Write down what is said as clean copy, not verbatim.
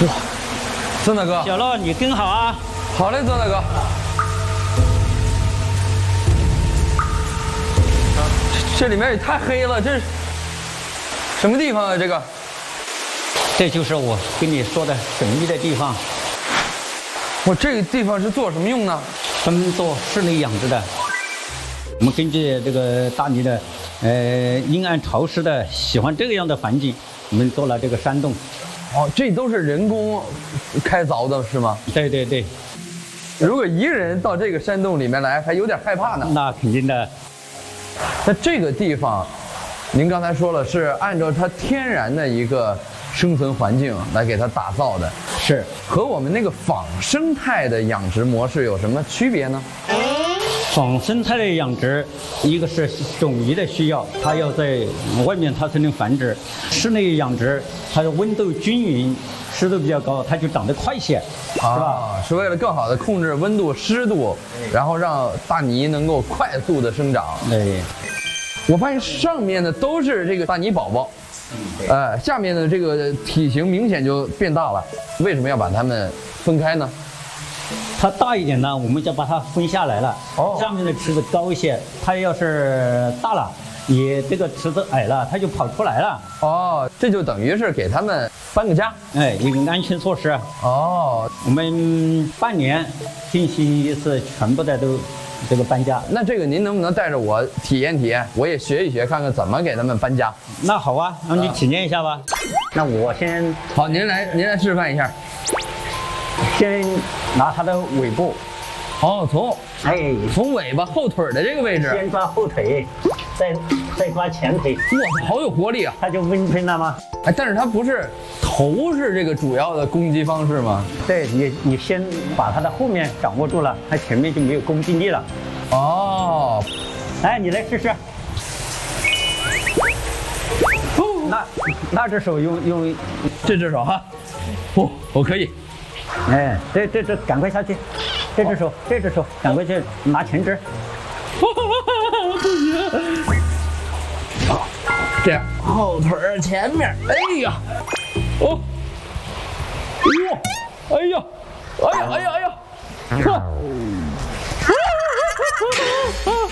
哇，曾大哥， 小乐，你跟好啊！ 好嘞，曾大哥。这里面也太黑了，这是什么地方啊？这个？ 这就是我跟你说的神秘的地方。 我这个地方是做什么用呢？ 专门做室内养殖的。我们根据这个大理的，阴暗潮湿的，喜欢这个样的环境，我们做了这个山洞。 哦，这都是人工开凿的是吗？ 对对对。 如果一个人到这个山洞里面来，还有点害怕呢。 那肯定的。 那这个地方，您刚才说了是按照它天然的一个生存环境来给它打造的， 是和我们那个仿生态的养殖模式有什么区别呢？ 仿生态的养殖，一个是种鱼的需要，它要在外面它才能繁殖；室内养殖，它的温度均匀，湿度比较高，它就长得快些，是吧？ 是为了更好的控制温度、湿度，然后让大泥能够快速的生长。 对， 我发现上面的都是这个大泥宝宝，下面的这个体型明显就变大了。为什么要把它们分开呢？ 它大一点呢，我们就把它分下来了。 哦， 下面的池子高一些，它要是大了，你这个池子矮了，它就跑出来了。 哦，这就等于是给他们搬个家。 哎，一个安全措施。 哦， 我们半年进行一次全部的都这个搬家。 那这个您能不能带着我体验体验，我也学一学，看看怎么给他们搬家？ 那好啊，让你体验一下吧。那我先好，您来示范一下。 先拿它的尾部， 哦，从尾巴后腿的这个位置， 先抓后腿，再抓前腿。 哇，好有活力啊！ 它就温吞了吗？ 哎，但是它不是头是这个主要的攻击方式吗？ 对，你先把它的后面掌握住了，它前面就没有攻击力了。 哦， 哎，你来试试。那只手用这只手哈，我可以。 哎，这赶快下去，这只手赶快去拿前肢。 不行。好，这样后腿前面，哎呀，哦，哇，哎呀，哎呀，哎呀，哎呀，呵。